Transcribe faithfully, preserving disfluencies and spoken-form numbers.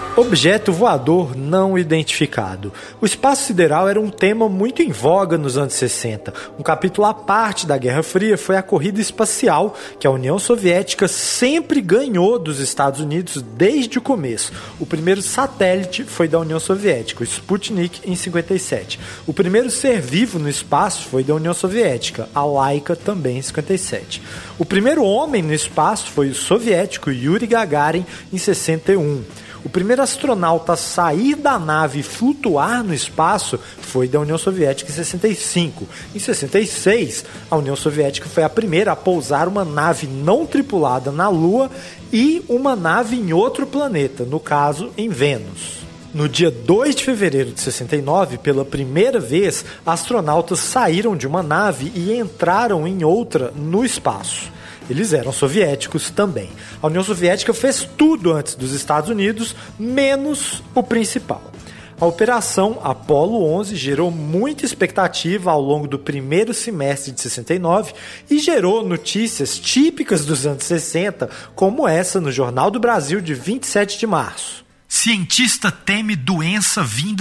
Objeto voador não identificado. O espaço sideral era um tema muito em voga nos anos sessenta. Um capítulo à parte da Guerra Fria foi a corrida espacial, que a União Soviética sempre ganhou dos Estados Unidos desde o começo. O primeiro satélite foi da União Soviética, o Sputnik, em cinquenta e sete. O primeiro ser vivo no espaço foi da União Soviética, a Laika, também em cinquenta e sete. O primeiro homem no espaço foi o soviético Yuri Gagarin, em sessenta e um. O primeiro astronauta a sair da nave e flutuar no espaço foi da União Soviética em sessenta e cinco. Em sessenta e seis, a União Soviética foi a primeira a pousar uma nave não tripulada na Lua e uma nave em outro planeta, no caso, em Vênus. No dia dois de fevereiro de sessenta e nove, pela primeira vez, astronautas saíram de uma nave e entraram em outra no espaço. Eles eram soviéticos também. A União Soviética fez tudo antes dos Estados Unidos, menos o principal. A Operação Apollo onze gerou muita expectativa ao longo do primeiro semestre de sessenta e nove e gerou notícias típicas dos anos sessenta, como essa no Jornal do Brasil de vinte e sete de março. Cientista teme doença vinda